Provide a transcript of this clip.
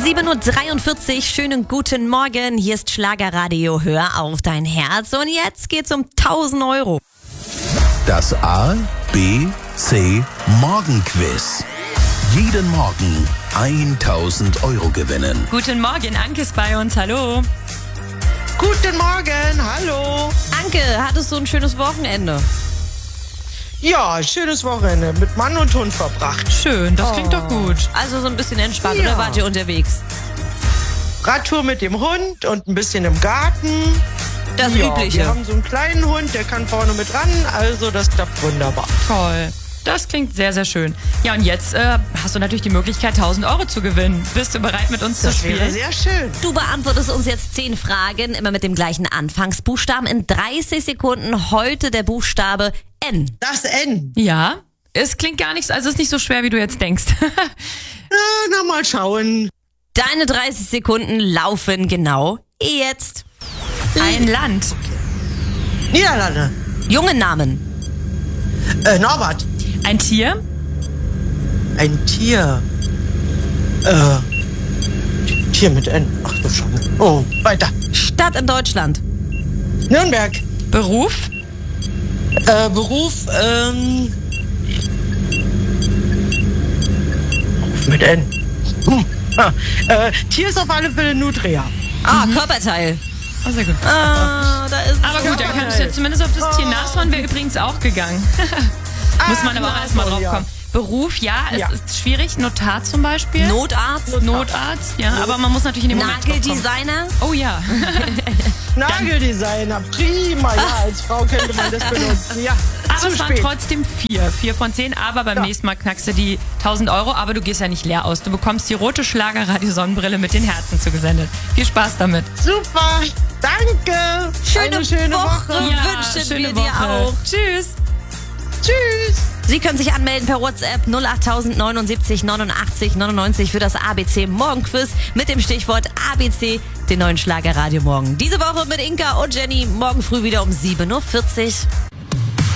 7:43 Uhr, schönen guten Morgen. Hier ist Schlagerradio, hör auf dein Herz. Und jetzt geht's um 1000 Euro. Das A, B, C Morgenquiz. Jeden Morgen 1000 Euro gewinnen. Guten Morgen, Anke ist bei uns, hallo. Guten Morgen, hallo. Anke, hattest du ein schönes Wochenende? Ja, schönes Wochenende mit Mann und Hund verbracht. Schön, das klingt doch gut. Also so ein bisschen entspannt, Ja. oder wart ihr unterwegs? Radtour mit dem Hund und ein bisschen im Garten. Das Ja, Übliche. wir haben so einen kleinen Hund, der kann vorne mit ran, also das klappt wunderbar. Toll. Das klingt sehr, sehr schön. Ja, und jetzt hast du natürlich die Möglichkeit, 1000 Euro zu gewinnen. Bist du bereit, mit uns zu Das wäre spielen? sehr schön. Du beantwortest uns jetzt 10 Fragen, immer mit dem gleichen Anfangsbuchstaben. In 30 Sekunden heute der Buchstabe N. Das N. Ja, es klingt gar nichts, also es ist nicht so schwer, wie du jetzt denkst. Na, mal schauen. Deine 30 Sekunden laufen genau jetzt. Ein Land, Niederlande. Jungen Namen. Norbert. ein Tier, Ein Tier. Tier mit N. Ach du Schande. Oh, weiter. Stadt in Deutschland. Nürnberg. Beruf, Beruf, mit N. Tier ist auf alle Fälle Nutria. Körperteil. oh, sehr gut. Da ist Aber gut, dann kannst du jetzt zumindest auf das Tier nachschauen, wäre übrigens auch gegangen. Muss man aber auch erstmal drauf kommen. Beruf, ja, es Ja. ist schwierig. Notar zum Beispiel. Notarzt. Notarzt, ja, aber man muss natürlich in dem Moment drauf kommen. Nageldesigner. Oh ja. Nageldesigner, prima. Ja, als Frau könnte man das benutzen. Ja, Aber zu es waren spät. trotzdem 4 von 10. Aber beim nächsten Mal knackst du die 1000 Euro. Aber du gehst ja nicht leer aus. Du bekommst die rote Schlagerradio-Sonnenbrille mit den Herzen zugesendet. Viel Spaß damit. Super, danke. Schöne, Eine schöne Woche. wünschen wir dir auch. Tschüss. Tschüss. Sie können sich anmelden per WhatsApp 08000 79 89 99 für das ABC Morgenquiz mit dem Stichwort ABC, den neuen Schlagerradio Morgen. Diese Woche mit Inka und Jenny, morgen früh wieder um 7:40 Uhr.